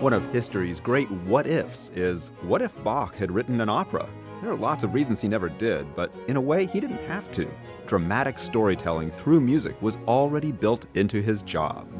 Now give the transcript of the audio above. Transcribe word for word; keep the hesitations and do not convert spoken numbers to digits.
One of history's great what-ifs is, what if Bach had written an opera? There are lots of reasons he never did, but in a way, he didn't have to. Dramatic storytelling through music was already built into his job.